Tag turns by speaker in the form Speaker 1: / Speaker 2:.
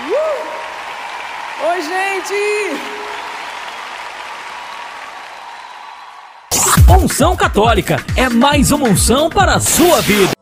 Speaker 1: Oi, gente!
Speaker 2: Unção Católica é mais uma unção para a sua vida.